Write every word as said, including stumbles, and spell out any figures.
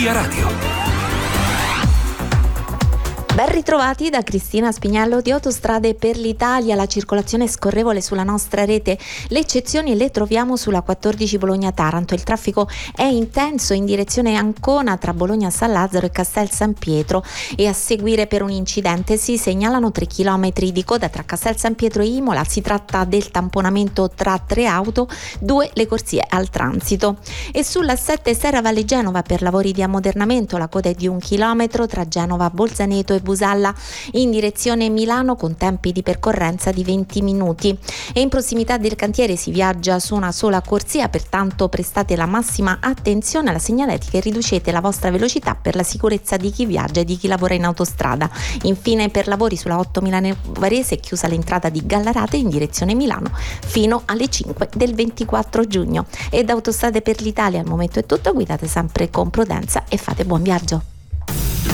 Via Radio. Ben ritrovati da Cristina Spignello di Autostrade per l'Italia. La circolazione è scorrevole sulla nostra rete. Le eccezioni le troviamo sulla quattordici Bologna-Taranto. Il traffico è intenso in direzione Ancona tra Bologna-San Lazzaro e Castel San Pietro, e a seguire per un incidente si segnalano tre chilometri di coda tra Castel San Pietro e Imola. Si tratta del tamponamento tra tre auto, due le corsie al transito. E sulla sette Serra Valle Genova per lavori di ammodernamento la coda è di un chilometro tra Genova, Bolzaneto e Busalla in direzione Milano, con tempi di percorrenza di venti minuti. E in prossimità del cantiere si viaggia su una sola corsia, pertanto prestate la massima attenzione alla segnaletica e riducete la vostra velocità per la sicurezza di chi viaggia e di chi lavora in autostrada. Infine, per lavori sulla otto Milano Varese è chiusa l'entrata di Gallarate in direzione Milano fino alle cinque del ventiquattro giugno. E da Autostrade per l'Italia al momento è tutto. Guidate sempre con prudenza e fate buon viaggio.